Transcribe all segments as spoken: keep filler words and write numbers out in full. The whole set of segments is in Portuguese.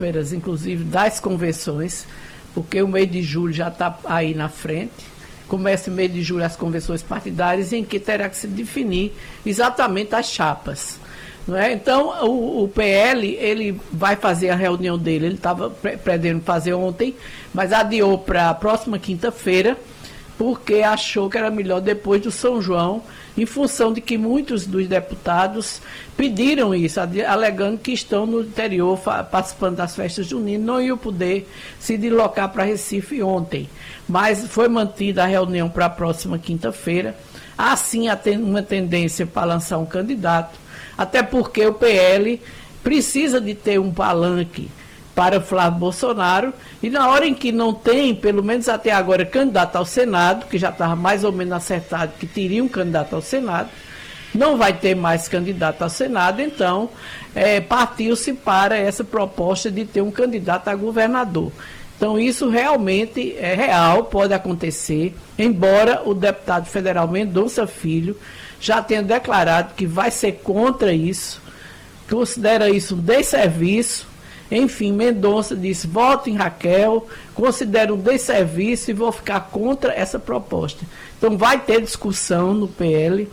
inclusive das convenções, porque o mês de julho já está aí na frente. Começa o mês de julho as convenções partidárias, em que terá que se definir exatamente as chapas. Não é? Então, o, o P L, ele vai fazer a reunião dele, ele estava pretendendo fazer ontem, mas adiou para a próxima quinta-feira, porque achou que era melhor depois do São João, em função de que muitos dos deputados pediram isso, alegando que estão no interior participando das festas juninas, não iam poder se deslocar para Recife ontem. Mas foi mantida a reunião para a próxima quinta-feira. Há sim uma tendência para lançar um candidato, até porque o P L precisa de ter um palanque para Flávio Bolsonaro, e na hora em que não tem, pelo menos até agora, candidato ao Senado, que já estava mais ou menos acertado que teria um candidato ao Senado, não vai ter mais candidato ao Senado, então é, partiu-se para essa proposta de ter um candidato a governador. Então isso realmente é real, pode acontecer, embora o deputado federal Mendonça Filho já tenha declarado que vai ser contra isso, considera isso um desserviço. Enfim, Mendonça disse, voto em Raquel, considero um desserviço e vou ficar contra essa proposta. Então vai ter discussão no P L.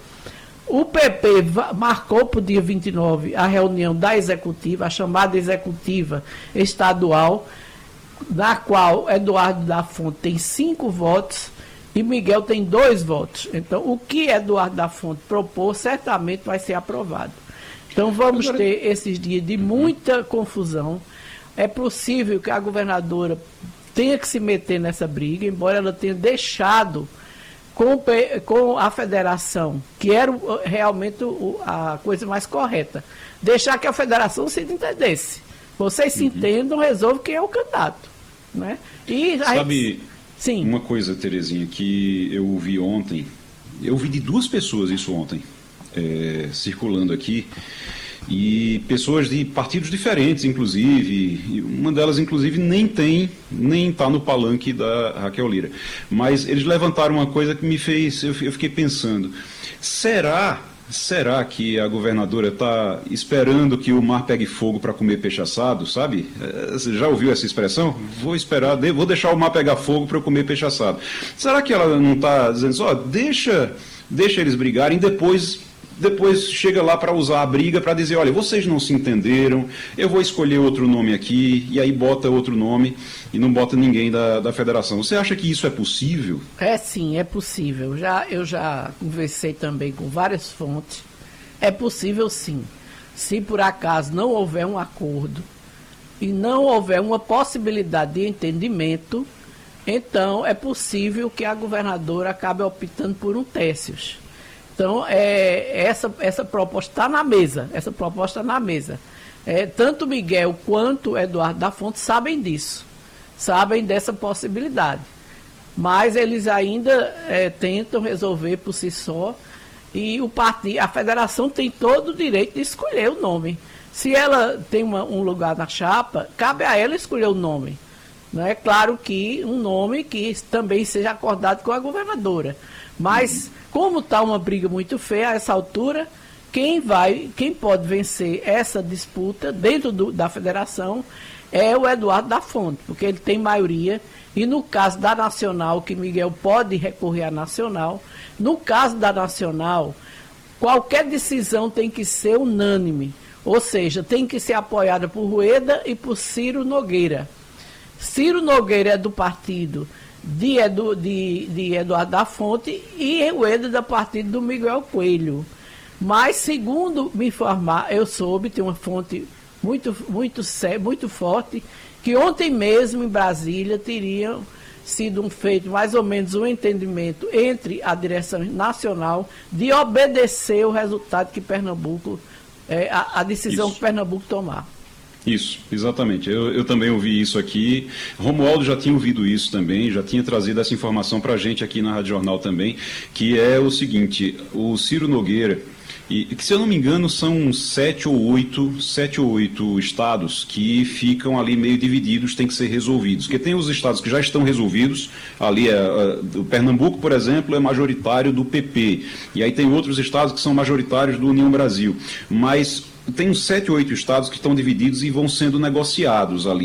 O P P marcou para o dia vinte e nove a reunião da executiva, a chamada executiva estadual, na qual Eduardo da Fonte tem cinco votos e Miguel tem dois votos. Então, o que Eduardo da Fonte propôs certamente vai ser aprovado. Então vamos Agora... ter esses dias de muita confusão. É possível que a governadora tenha que se meter nessa briga, embora ela tenha deixado com, com a federação, que era realmente a coisa mais correta, deixar que a federação se entendesse. Vocês se uhum. entendam, resolvam quem é o candidato. Né? E Sabe, Sim. uma coisa, Terezinha, que eu ouvi ontem, eu ouvi de duas pessoas isso ontem, É, circulando aqui, e pessoas de partidos diferentes, inclusive, e uma delas, inclusive, nem tem, nem está no palanque da Raquel Lira. Mas eles levantaram uma coisa que me fez, eu fiquei pensando, será, será que a governadora está esperando que o mar pegue fogo para comer peixe assado, sabe? Você já ouviu essa expressão? Vou esperar, vou deixar o mar pegar fogo para eu comer peixe assado. Será que ela não está dizendo só, deixa, deixa eles brigarem, depois... Depois chega lá para usar a briga para dizer, olha, vocês não se entenderam, eu vou escolher outro nome aqui, e aí bota outro nome e não bota ninguém da, da federação. Você acha que isso é possível? É sim, é possível. Já, eu já conversei também com várias fontes. É possível sim. Se por acaso não houver um acordo e não houver uma possibilidade de entendimento, então é possível que a governadora acabe optando por um Técios. Então, é, essa, essa proposta está na mesa, essa proposta está na mesa. É, tanto Miguel quanto Eduardo da Fonte sabem disso, sabem dessa possibilidade. Mas eles ainda é, tentam resolver por si só, e o partido, a federação tem todo o direito de escolher o nome. Se ela tem uma, um lugar na chapa, cabe a ela escolher o nome. Não é claro que um nome que também seja acordado com a governadora. Mas, como está uma briga muito feia a essa altura, quem vai, quem pode vencer essa disputa dentro do, da federação é o Eduardo da Fonte, porque ele tem maioria, e no caso da Nacional, que Miguel pode recorrer à Nacional, no caso da Nacional, qualquer decisão tem que ser unânime, ou seja, tem que ser apoiada por Rueda e por Ciro Nogueira. Ciro Nogueira é do partido de, Edu, de, de Eduardo da Fonte e Rueda do partido do Miguel Coelho. Mas, segundo me informar, eu soube, tem uma fonte muito, muito, muito forte, que ontem mesmo em Brasília teriam sido um feito mais ou menos um entendimento entre a direção nacional de obedecer o resultado que Pernambuco, é, a, a decisão Isso. que Pernambuco tomar. Isso, exatamente. Eu, eu também ouvi isso aqui. Romualdo já tinha ouvido isso também, já tinha trazido essa informação para a gente aqui na Rádio Jornal também, que é o seguinte, o Ciro Nogueira, e que, se eu não me engano, são sete ou oito, sete ou oito estados que ficam ali meio divididos, têm que ser resolvidos. Porque tem os estados que já estão resolvidos, ali é, é, o Pernambuco, por exemplo, é majoritário do P P, e aí tem outros estados que são majoritários do União Brasil, mas tem uns sete ou oito estados que estão divididos e vão sendo negociados ali.